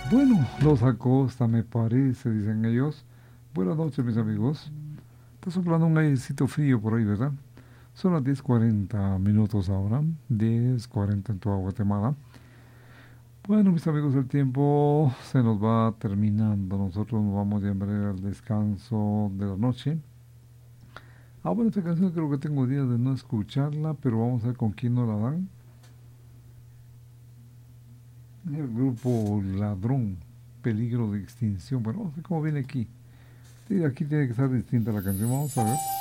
Bueno, los acosta, me parece, dicen ellos. Buenas noches, mis amigos. Está soplando un airecito frío por ahí, ¿verdad? Son las 10:40 ahora, 10:40 en toda Guatemala. Bueno, mis amigos, el tiempo se nos va terminando. Nosotros nos vamos ya en breve al descanso de la noche. Bueno, esta canción creo que tengo días de no escucharla, pero vamos a ver con quién nos la dan. El grupo Ladrón, Peligro de Extinción. Bueno, vamos a ver cómo viene aquí. Sí, aquí tiene que estar distinta la canción. Vamos a ver.